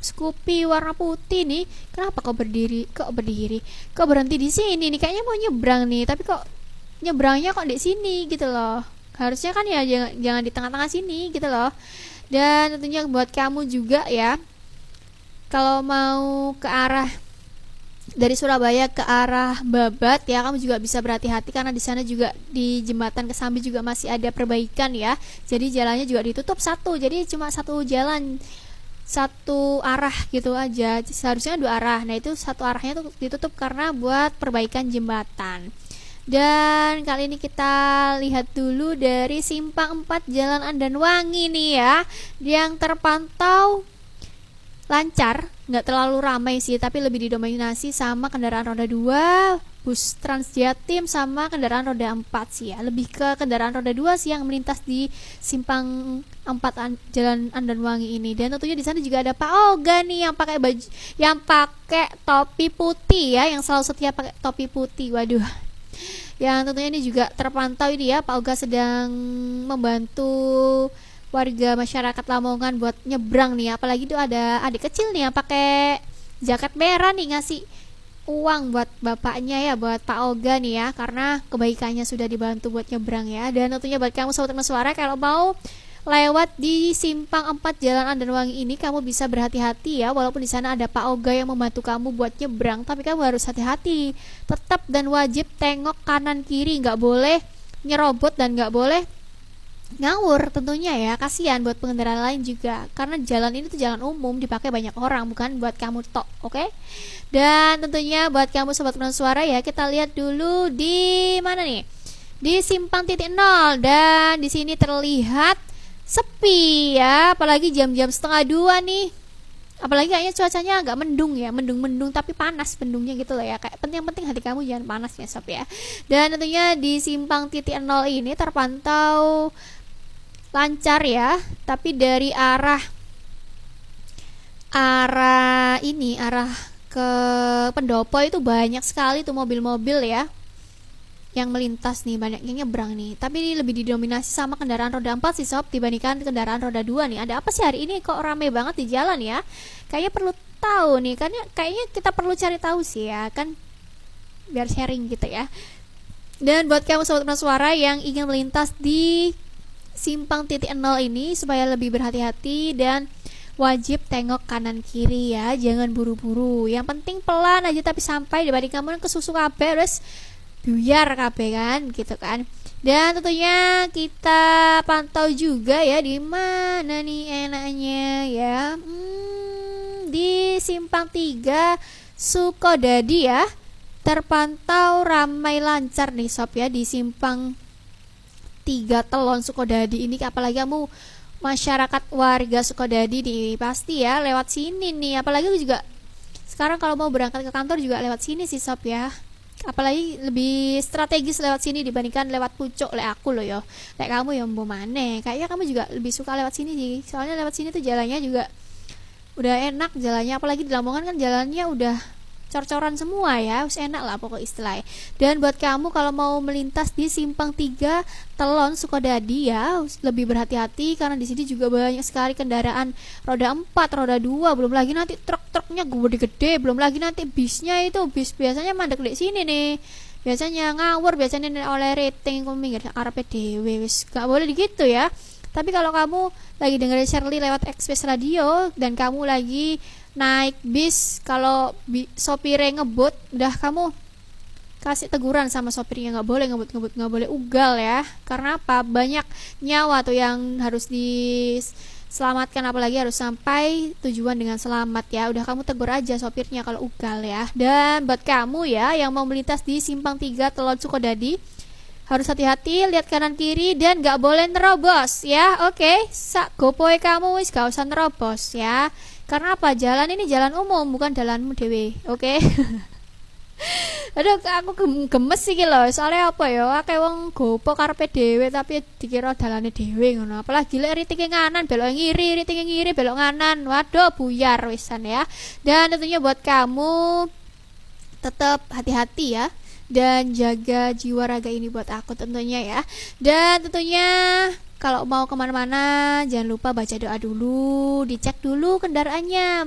Scoopy warna putih nih, kenapa kok berhenti di sini nih? Kayaknya mau nyebrang nih, tapi kok nyebrangnya kok di sini gitu loh. Harusnya kan ya jangan di tengah-tengah sini gitu loh. Dan tentunya buat kamu juga ya, kalau mau ke arah dari Surabaya ke arah Babat ya, kamu juga bisa berhati-hati karena di sana juga di jembatan Kesambi juga masih ada perbaikan ya. Jadi jalannya juga ditutup satu, jadi cuma satu jalan satu arah gitu aja, seharusnya dua arah. Nah itu satu arahnya tuh ditutup karena buat perbaikan jembatan. Dan kali ini kita lihat dulu dari simpang 4 Jalan Andanwangi nih ya, yang terpantau lancar, nggak terlalu ramai sih, tapi lebih didominasi sama kendaraan roda 2, bus Transjatim sama kendaraan roda 4 sih ya. Lebih ke kendaraan roda 2 sih yang melintas di simpang 4 Jalan Andanwangi ini. Dan tentunya di sana juga ada Pak Oga nih yang pakai baju, yang pakai topi putih ya, yang selalu setia pakai topi putih. Waduh. Yang tentunya ini juga terpantau ini ya, Pak Oga sedang membantu warga masyarakat Lamongan buat nyebrang nih, apalagi tuh ada adik kecil nih yang pakai jaket merah nih, ngasih uang buat bapaknya ya, buat Pak Oga nih ya, karena kebaikannya sudah dibantu buat nyebrang ya. Dan tentunya buat kamu sobat suara, kalau mau lewat di simpang 4 Jalan Andanwangi ini, kamu bisa berhati-hati ya, walaupun di sana ada Pak Oga yang membantu kamu buat nyebrang, tapi kamu harus hati-hati tetap dan wajib tengok kanan kiri, nggak boleh nyerobot dan nggak boleh ngawur tentunya ya, kasihan buat pengendara lain juga, karena jalan ini tuh jalan umum, dipakai banyak orang, bukan buat kamu tok, oke? Dan tentunya buat kamu sobat suara ya, kita lihat dulu di mana nih, di simpang titik nol, dan di sini terlihat sepi ya, apalagi jam-jam setengah 2 nih, apalagi kayaknya cuacanya agak mendung ya, mendung tapi panas mendungnya gitu loh ya, kayak penting hati kamu jangan panas ya sob ya. Dan tentunya di simpang titik nol ini terpantau lancar ya, tapi dari arah ke Pendopo itu banyak sekali tuh mobil-mobil ya yang melintas nih, banyak yang nyebrang nih, tapi ini lebih didominasi sama kendaraan roda 4 sih sob dibandingkan kendaraan roda 2 nih. Ada apa sih hari ini kok rame banget di jalan ya? Kayaknya perlu tahu nih, kan kayaknya kita perlu cari tahu sih ya kan, biar sharing gitu ya. Dan buat kamu sobat suara yang ingin melintas di simpang titik nol ini, supaya lebih berhati-hati dan wajib tengok kanan kiri ya, jangan buru-buru, yang penting pelan aja tapi sampai, dibanding kamu ke susu kabeh terus buyar kabeh kan gitu kan. Dan tentunya kita pantau juga ya, di mana nih enaknya ya, di simpang 3 Sukodadi ya, terpantau ramai lancar nih sob ya, di simpang 3 Telon Sukodadi ini, apalagi kamu masyarakat warga Sukodadi nih pasti ya lewat sini nih, apalagi juga sekarang kalau mau berangkat ke kantor juga lewat sini sih sob ya, apalagi lebih strategis lewat sini dibandingkan lewat Pucuk lek aku loh ya. Lek kamu yang mau mana, kayaknya kamu juga lebih suka lewat sini sih, soalnya lewat sini tuh jalannya juga udah enak jalannya, apalagi di Lamongan kan jalannya udah cor-coran semua ya, harus enak lah pokok istilahnya. Dan buat kamu kalau mau melintas di simpang 3 Telon Sukodadi ya, lebih berhati-hati karena di sini juga banyak sekali kendaraan roda 4, roda 2, belum lagi nanti truk-truknya gede-gede, belum lagi nanti bisnya itu, bis biasanya mandek di sini nih. Biasanya ngawur, biasanya oleh rating minggir arepe dhewe, wis gak boleh gitu ya. Tapi kalau kamu lagi dengerin Shirley lewat Express Radio dan kamu lagi naik bis, kalau sopirnya ngebut, udah kamu kasih teguran sama sopirnya, nggak boleh ngebut, nggak boleh ugal ya. Karena apa? Banyak nyawa tuh yang harus diselamatkan, apalagi harus sampai tujuan dengan selamat ya. Udah kamu tegur aja sopirnya kalau ugal ya. Dan buat kamu ya yang mau melintas di simpang 3 Telon Sukodadi, harus hati-hati, lihat kanan kiri dan gak boleh nerobos ya. Oke, sak gopoe kamu wis gak usah nerobos ya. Karena apa? Jalan ini jalan umum, bukan jalanmu dewe. Oke. Aduh, aku gemes sih lho. Soalnya apa ya? Akeh wong gopo karepe dhewe tapi dikira dalane dhewe ngono. Apalagi lek ritinge nganan belok ngiri, ritinge ngiri belok nganan. Waduh, buyar wisan ya. Dan tentunya buat kamu tetap hati-hati ya, dan jaga jiwa raga ini buat aku tentunya ya. Dan tentunya kalau mau kemana-mana jangan lupa baca doa dulu, dicek dulu kendaraannya